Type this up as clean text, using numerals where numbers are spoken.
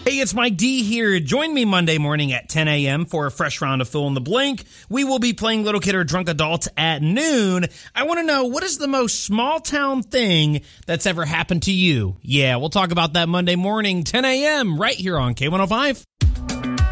Hey, it's Mike D here. Join me Monday morning at 10 a.m. for a fresh round of Fill in the Blank. We will be playing Little Kid or Drunk Adult at noon. I want to know, what is the most small town thing that's ever happened to you? Yeah, we'll talk about that Monday morning, 10 a.m. right here on K105.